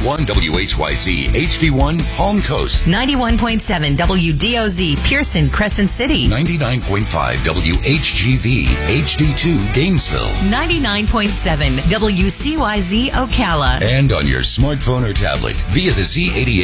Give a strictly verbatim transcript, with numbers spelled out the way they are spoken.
ninety-one W H Y Z, H D one, Palm Coast. ninety-one point seven W D O Z, Pearson, Crescent City. ninety-nine point five W H G V, H D two, Gainesville. ninety-nine point seven W C Y Z, Ocala. And on your smartphone or tablet via the Z eighty-eight